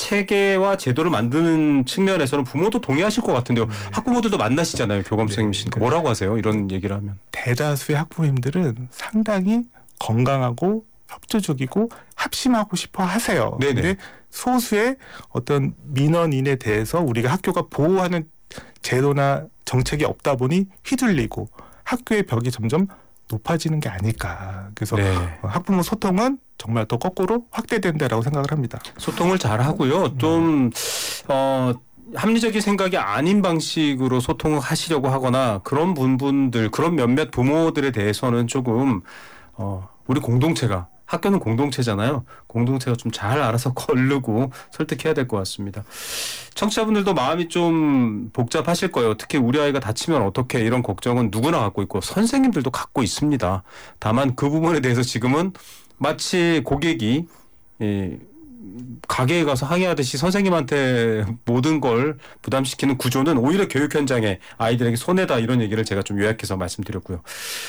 체계와 제도를 만드는 측면에서는 부모도 동의하실 것 같은데요. 학부모들도 만나시잖아요. 교감 선생님이시니까. 뭐라고 하세요? 이런 얘기를 하면. 대다수의 학부모님들은 상당히 건강하고 협조적이고 합심하고 싶어 하세요. 그런데 소수의 어떤 민원인에 대해서 우리가 학교가 보호하는 제도나 정책이 없다 보니 휘둘리고 학교의 벽이 점점 높아지는 게 아닐까. 그래서 학부모 소통은 정말 더 거꾸로 확대된다라고 생각을 합니다. 소통을 잘 하고요. 좀 합리적인 생각이 아닌 방식으로 소통을 하시려고 하거나 그런 분들, 그런 몇몇 부모들에 대해서는 조금 우리 공동체가, 학교는 공동체잖아요. 공동체가 좀 잘 알아서 거르고 설득해야 될 것 같습니다. 청취자분들도 마음이 좀 복잡하실 거예요. 특히 우리 아이가 다치면 어떻게, 이런 걱정은 누구나 갖고 있고 선생님들도 갖고 있습니다. 다만 그 부분에 대해서 지금은 마치 고객이 가게에 가서 항의하듯이 선생님한테 모든 걸 부담시키는 구조는 오히려 교육 현장에 아이들에게 손해다, 이런 얘기를 제가 좀 요약해서 말씀드렸고요.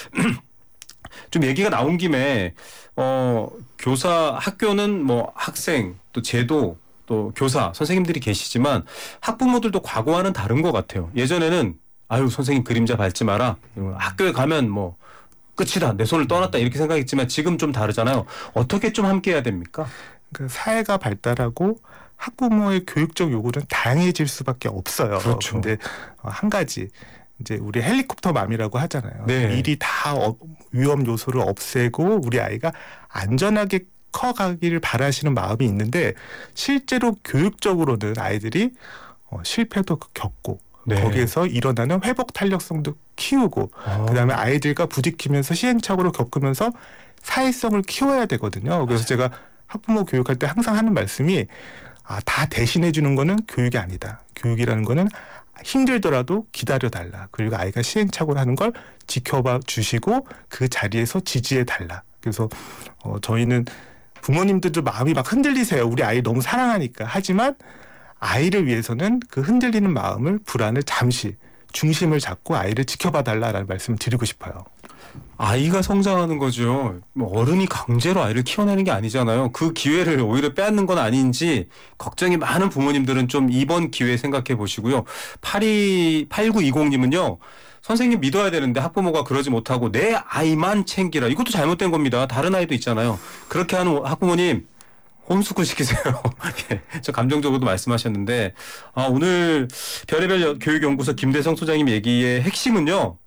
좀 얘기가 나온 김에 교사, 학교는 뭐 학생, 또 제도, 또 교사, 선생님들이 계시지만 학부모들도 과거와는 다른 것 같아요. 예전에는 아유 선생님 그림자 밟지 마라, 학교에 가면 뭐 끝이다, 내 손을 떠났다, 이렇게 생각했지만 지금 좀 다르잖아요. 어떻게 좀 함께 해야 됩니까? 그 사회가 발달하고 학부모의 교육적 요구는 다양해질 수밖에 없어요. 그렇죠. 근데 한 가지, 이제 우리 헬리콥터 맘이라고 하잖아요. 미리 다 위험 요소를 없애고 우리 아이가 안전하게 커가기를 바라시는 마음이 있는데, 실제로 교육적으로는 아이들이 실패도 겪고 거기에서 일어나는 회복 탄력성도 키우고 그다음에 아이들과 부딪히면서 시행착오를 겪으면서 사회성을 키워야 되거든요. 그래서 제가 학부모 교육할 때 항상 하는 말씀이 다 대신해 주는 거는 교육이 아니다. 교육이라는 거는 힘들더라도 기다려달라. 그리고 아이가 시행착오를 하는 걸 지켜봐 주시고 그 자리에서 지지해 달라. 그래서 저희는 부모님들도 마음이 막 흔들리세요. 우리 아이 너무 사랑하니까. 하지만 아이를 위해서는 그 흔들리는 마음을, 불안을 잠시 중심을 잡고 아이를 지켜봐 달라라는 말씀을 드리고 싶어요. 아이가 성장하는 거죠. 어른이 강제로 아이를 키워내는 게 아니잖아요. 그 기회를 오히려 빼앗는 건 아닌지 걱정이 많은 부모님들은 좀 이번 기회 생각해 보시고요. 8920님은요. 선생님 믿어야 되는데 학부모가 그러지 못하고 내 아이만 챙기라. 이것도 잘못된 겁니다. 다른 아이도 있잖아요. 그렇게 하는 학부모님 홈스쿨 시키세요. 저 감정적으로도 말씀하셨는데 오늘 별의별 교육연구소 김대성 소장님 얘기의 핵심은요.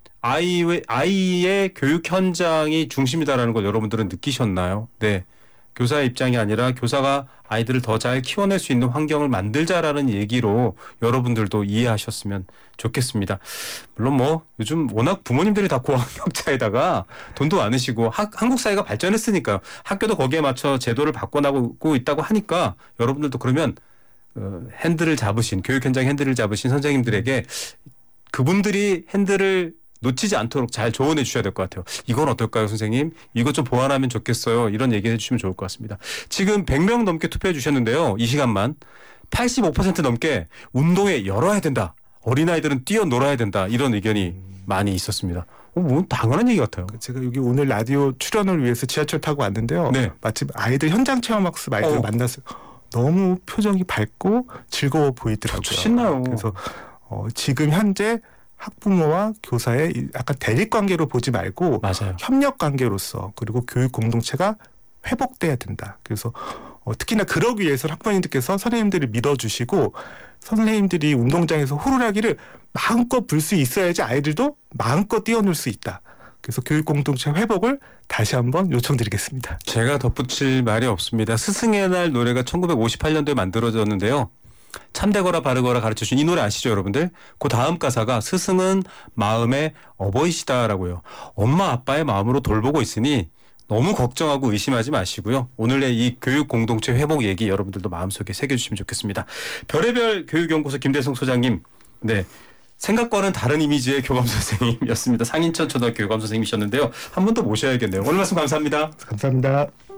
아이의 교육 현장이 중심이다라는 걸 여러분들은 느끼셨나요? 네. 교사의 입장이 아니라 교사가 아이들을 더 잘 키워낼 수 있는 환경을 만들자라는 얘기로 여러분들도 이해하셨으면 좋겠습니다. 물론 뭐 요즘 워낙 부모님들이 다 고학력자에다가 돈도 많으시고 한국 사회가 발전했으니까요. 학교도 거기에 맞춰 제도를 바꿔나가고 있다고 하니까 여러분들도 그러면 핸들을 잡으신, 교육 현장 핸들을 잡으신 선생님들에게 그분들이 핸들을 놓치지 않도록 잘 조언해 주셔야 될 것 같아요. 이건 어떨까요, 선생님? 이것 좀 보완하면 좋겠어요. 이런 얘기 해주시면 좋을 것 같습니다. 지금 100명 넘게 투표해 주셨는데요. 이 시간만 85% 넘게 운동에 열어야 된다. 어린아이들은 뛰어놀아야 된다. 이런 의견이 많이 있었습니다. 뭐 당연한 얘기 같아요. 제가 여기 오늘 라디오 출연을 위해서 지하철 타고 왔는데요. 마침 아이들 현장 체험학습 아이들 만났어요. 너무 표정이 밝고 즐거워 보이더라고요. 신나요. 그래서 지금 현재 학부모와 교사의 약간 대립 관계로 보지 말고 협력 관계로서, 그리고 교육 공동체가 회복돼야 된다. 그래서 특히나 그러기 위해서 학부모님들께서 선생님들을 믿어주시고 선생님들이 운동장에서 호루라기를 마음껏 불 수 있어야지 아이들도 마음껏 뛰어놀 수 있다. 그래서 교육 공동체 회복을 다시 한번 요청드리겠습니다. 제가 덧붙일 말이 없습니다. 스승의 날 노래가 1958년도에 만들어졌는데요. 참되거라 바르거라 가르쳐준 이 노래 아시죠, 여러분들? 그 다음 가사가 스승은 마음의 어버이시다라고요. 엄마 아빠의 마음으로 돌보고 있으니 너무 걱정하고 의심하지 마시고요. 오늘의 이 교육 공동체 회복 얘기 여러분들도 마음속에 새겨주시면 좋겠습니다. 별의별 교육연구소 김대성 소장님, 네, 생각과는 다른 이미지의 교감 선생님이었습니다. 상인천 초등학교 교감 선생님이셨는데요. 한 번 더 모셔야겠네요. 오늘 말씀 감사합니다. 감사합니다.